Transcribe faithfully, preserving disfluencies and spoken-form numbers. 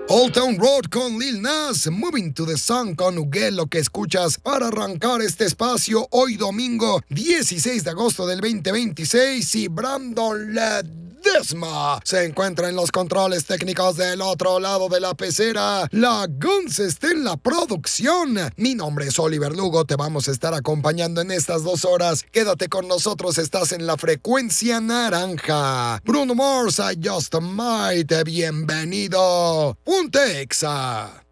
Old Town Road con Lil Nas, Moving to the Sun con Huguel, lo que escuchas para arrancar este espacio hoy domingo dieciséis de agosto del veinte veintiséis, y Brandon Ledesma se encuentra en los controles técnicos del otro lado de la pecera. La Guns está en la producción. Mi nombre es Oliver Lugo, te vamos a estar acompañando en estas dos horas. Quédate con nosotros, estás en la frecuencia naranja. Bruno Mars, I Just Might, bienvenido. Punta Exa.